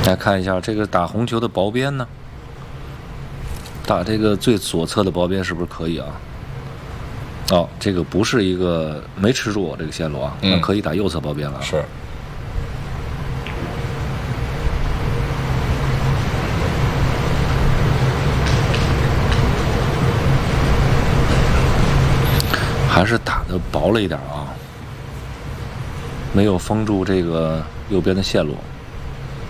来看一下这个打红球的薄边呢，打这个最左侧的薄边是不是可以啊？哦，这个不是一个没吃住我这个线路啊，那可以打右侧薄边了。 是。 还是打的薄了一点啊，没有封住这个右边的线路。